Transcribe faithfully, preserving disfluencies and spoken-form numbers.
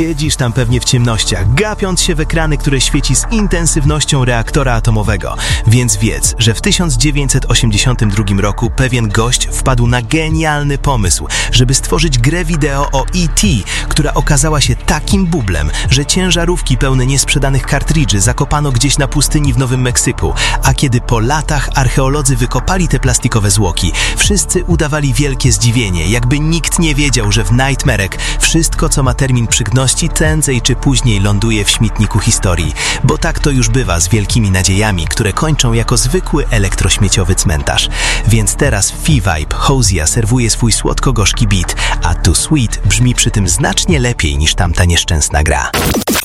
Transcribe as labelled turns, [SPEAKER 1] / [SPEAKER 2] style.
[SPEAKER 1] Siedzisz tam pewnie w ciemnościach, gapiąc się w ekrany, które świeci z intensywnością reaktora atomowego. Więc wiedz, że w tysiąc dziewięćset osiemdziesiątym drugim roku pewien gość wpadł na genialny pomysł, żeby stworzyć grę wideo o E T, która okazała się takim bublem, że ciężarówki pełne niesprzedanych kartridży zakopano gdzieś na pustyni w Nowym Meksyku, a kiedy po latach archeolodzy wykopali te plastikowe zwłoki, wszyscy udawali wielkie zdziwienie, jakby nikt nie wiedział, że w Nightmarek wszystko, co ma termin przygności, prędzej czy później ląduje w śmietniku historii, bo tak to już bywa z wielkimi nadziejami, które kończą jako zwykły elektrośmieciowy cmentarz. Więc teraz w F-Vibe Hozia serwuje swój słodko-gorzki beat, a Too Sweet brzmi przy tym znacznie lepiej niż tamta nieszczęsna gra.